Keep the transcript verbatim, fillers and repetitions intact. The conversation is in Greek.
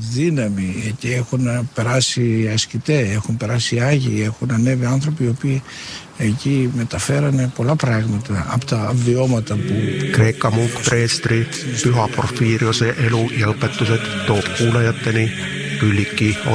δύναμη. Εκεί έχουν περάσει ασκητέ, έχουν περάσει άγιοι, έχουν ανέβει άνθρωποι οι οποίοι εκεί μεταφέρανε πολλά πράγματα από τα βιώματα που... Kreikka munkpreestri Pyhä Porfiriose elu ja opetukset toob kuulajateni Pyllikki